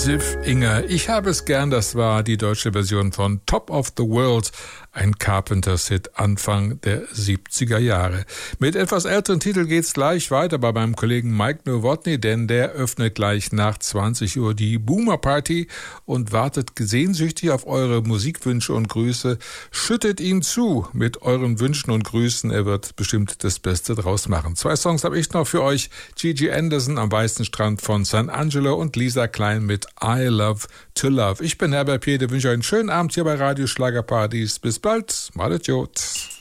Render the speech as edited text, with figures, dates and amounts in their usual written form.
Ziff Inge, ich habe es gern, das war die deutsche Version von Top of the World, ein Carpenters-Hit Anfang der 70er Jahre. Mit etwas älteren Titel geht's gleich weiter bei meinem Kollegen Mike Nowotny, denn der öffnet gleich nach 20 Uhr die Boomer Party und wartet sehnsüchtig auf eure Musikwünsche und Grüße. Schüttet ihm zu mit euren Wünschen und Grüßen, er wird bestimmt das Beste draus machen. 2 Songs habe ich noch für euch, Gigi Anderson am Weißen Strand von San Angelo und Lisa Klein mit I Love to Love. Ich bin Herbert Piede, wünsche euch einen schönen Abend hier bei Radio Schlagerpartys. Bis bald, malet Jod.